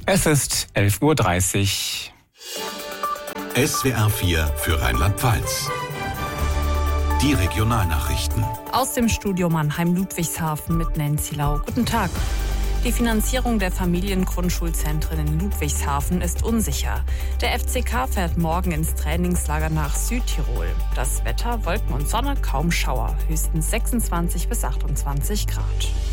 Es ist 11.30 Uhr. SWR 4 für Rheinland-Pfalz. Die Regionalnachrichten. Aus dem Studio Mannheim-Ludwigshafen mit Nancy Lau. Guten Tag. Die Finanzierung der Familiengrundschulzentren in Ludwigshafen ist unsicher. Der FCK fährt morgen ins Trainingslager nach Südtirol. Das Wetter, Wolken und Sonne, kaum Schauer. Höchstens 26 bis 28 Grad.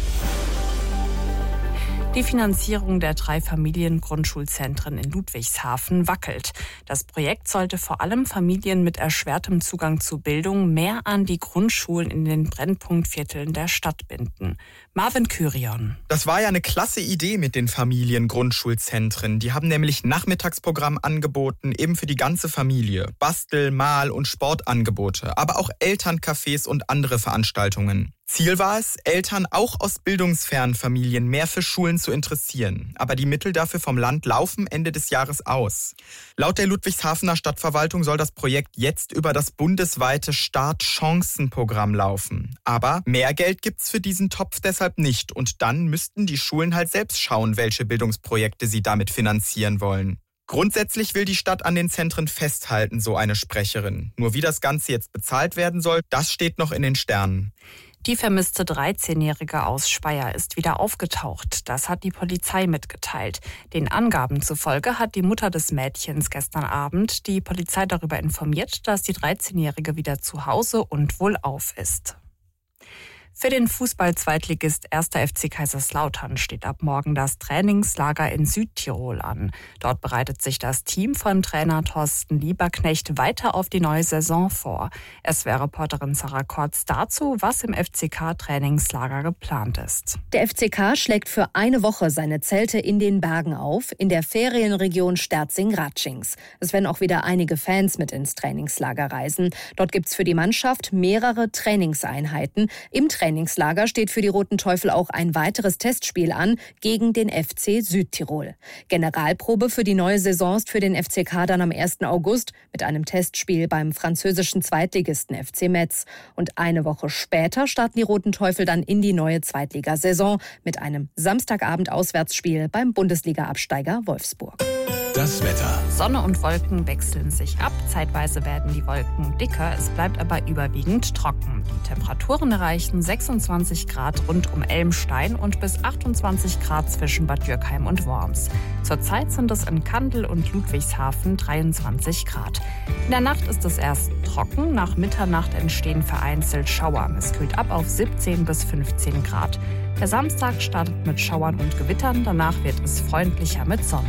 Die Finanzierung der 3 Familiengrundschulzentren in Ludwigshafen wackelt. Das Projekt sollte vor allem Familien mit erschwertem Zugang zu Bildung mehr an die Grundschulen in den Brennpunktvierteln der Stadt binden. Marvin Kyrion. Das war ja eine klasse Idee mit den Familiengrundschulzentren. Die haben nämlich Nachmittagsprogramm angeboten, eben für die ganze Familie. Bastel-, Mal- und Sportangebote, aber auch Elterncafés und andere Veranstaltungen. Ziel war es, Eltern auch aus bildungsfernen Familien mehr für Schulen zu interessieren. Aber die Mittel dafür vom Land laufen Ende des Jahres aus. Laut der Ludwigshafener Stadtverwaltung soll das Projekt jetzt über das bundesweite Startchancenprogramm laufen. Aber mehr Geld gibt's für diesen Topf deshalb nicht. Und dann müssten die Schulen halt selbst schauen, welche Bildungsprojekte sie damit finanzieren wollen. Grundsätzlich will die Stadt an den Zentren festhalten, so eine Sprecherin. Nur wie das Ganze jetzt bezahlt werden soll, das steht noch in den Sternen. Die vermisste 13-Jährige aus Speyer ist wieder aufgetaucht. Das hat die Polizei mitgeteilt. Den Angaben zufolge hat die Mutter des Mädchens gestern Abend die Polizei darüber informiert, dass die 13-Jährige wieder zu Hause und wohlauf ist. Für den Fußball-Zweitligist 1. FC Kaiserslautern steht ab morgen das Trainingslager in Südtirol an. Dort bereitet sich das Team von Trainer Thorsten Lieberknecht weiter auf die neue Saison vor. SWR-Reporterin Sarah Kortz dazu, was im FCK-Trainingslager geplant ist. Der FCK schlägt für eine Woche seine Zelte in den Bergen auf, in der Ferienregion Sterzing-Ratschings. Es werden auch wieder einige Fans mit ins Trainingslager reisen. Dort gibt's für die Mannschaft mehrere Trainingseinheiten. Im Trainingslager steht für die Roten Teufel auch ein weiteres Testspiel an gegen den FC Südtirol. Generalprobe für die neue Saison ist für den FCK dann am 1. August mit einem Testspiel beim französischen Zweitligisten FC Metz. Und eine Woche später starten die Roten Teufel dann in die neue Zweitligasaison mit einem Samstagabend-Auswärtsspiel beim Bundesliga-Absteiger Wolfsburg. Das Wetter. Sonne und Wolken wechseln sich ab. Zeitweise werden die Wolken dicker, es bleibt aber überwiegend trocken. Die Temperaturen erreichen 26 Grad rund um Elmstein und bis 28 Grad zwischen Bad Dürkheim und Worms. Zurzeit sind es in Kandel und Ludwigshafen 23 Grad. In der Nacht ist es erst trocken, nach Mitternacht entstehen vereinzelt Schauer. Es kühlt ab auf 17 bis 15 Grad. Der Samstag startet mit Schauern und Gewittern, danach wird es freundlicher mit Sonne.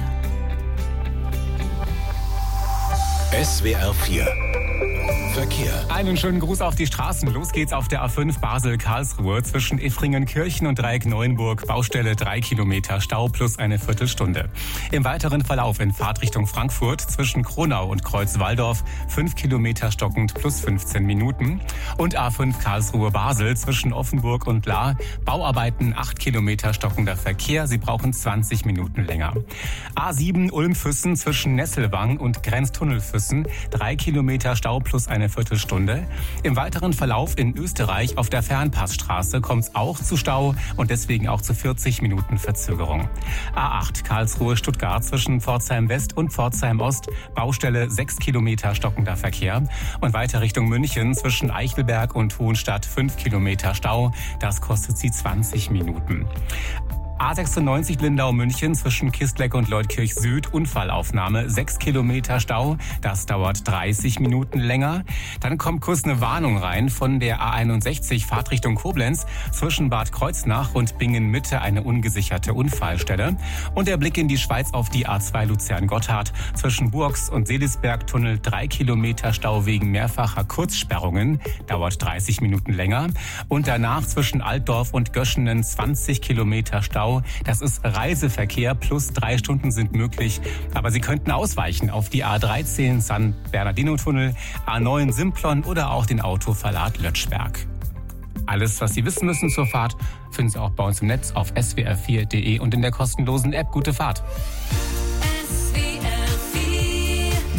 SWR 4 Verkehr. Einen schönen Gruß auf die Straßen. Los geht's auf der A5 Basel-Karlsruhe zwischen Effringen-Kirchen und Dreieck-Neuenburg. Baustelle 3 Kilometer Stau plus eine Viertelstunde. Im weiteren Verlauf in Fahrtrichtung Frankfurt zwischen Kronau und Kreuzwaldorf 5 Kilometer stockend plus 15 Minuten. Und A5 Karlsruhe-Basel zwischen Offenburg und Lahr. Bauarbeiten 8 Kilometer stockender Verkehr. Sie brauchen 20 Minuten länger. A7 Ulm-Füssen zwischen Nesselwang und Grenztunnelfüssen 3 Kilometer Stau plus eine Viertelstunde. Im weiteren Verlauf in Österreich auf der Fernpassstraße kommt es auch zu Stau und deswegen auch zu 40 Minuten Verzögerung. A8 Karlsruhe-Stuttgart zwischen Pforzheim West und Pforzheim Ost. Baustelle 6 Kilometer stockender Verkehr. Und weiter Richtung München zwischen Eichelberg und Hohenstadt 5 Kilometer Stau. Das kostet sie 20 Minuten. A96 Lindau-München zwischen Kistleck und Leutkirch Süd, Unfallaufnahme, 6 Kilometer Stau. Das dauert 30 Minuten länger. Dann kommt kurz eine Warnung rein von der A61 Fahrtrichtung Koblenz zwischen Bad Kreuznach und Bingen-Mitte, eine ungesicherte Unfallstelle. Und der Blick in die Schweiz auf die A2 Luzern-Gotthard zwischen Burgs und Seelisberg-Tunnel, 3 Kilometer Stau wegen mehrfacher Kurzsperrungen, dauert 30 Minuten länger. Und danach zwischen Altdorf und Göschenen 20 Kilometer Stau. Das ist Reiseverkehr, plus 3 Stunden sind möglich. Aber Sie könnten ausweichen auf die A13 San Bernardino-Tunnel, A9 Simplon oder auch den Autoverlad Lötschberg. Alles, was Sie wissen müssen zur Fahrt, finden Sie auch bei uns im Netz auf swr4.de und in der kostenlosen App. Gute Fahrt. SWR 4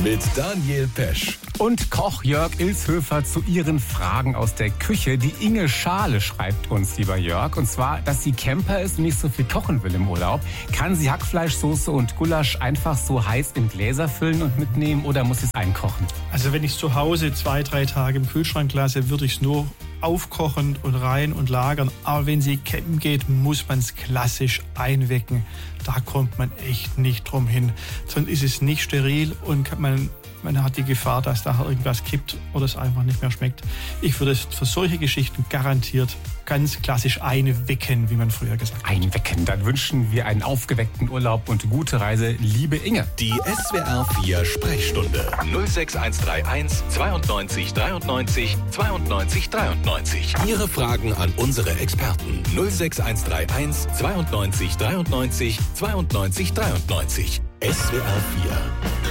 mit Daniel Pesch. Und Koch Jörg Ilshöfer zu Ihren Fragen aus der Küche. Die Inge Schale schreibt uns, lieber Jörg, und zwar, dass sie Camper ist und nicht so viel kochen will im Urlaub. Kann sie Hackfleischsoße und Gulasch einfach so heiß in Gläser füllen und mitnehmen oder muss sie es einkochen? Also wenn ich es zu Hause 2-3 Tage im Kühlschrank lasse, würde ich es nur aufkochen und rein und lagern. Aber wenn sie campen geht, muss man es klassisch einwecken. Da kommt man echt nicht drum hin. Sonst ist es nicht steril und man hat die Gefahr, dass da irgendwas kippt oder es einfach nicht mehr schmeckt. Ich würde es für solche Geschichten garantiert ganz klassisch einwecken, wie man früher gesagt hat. Einwecken. Dann wünschen wir einen aufgeweckten Urlaub und gute Reise, liebe Inge. Die SWR 4 Sprechstunde 06131 92 93 92 93. Ihre Fragen an unsere Experten 06131 92 93 92 93. SWR 4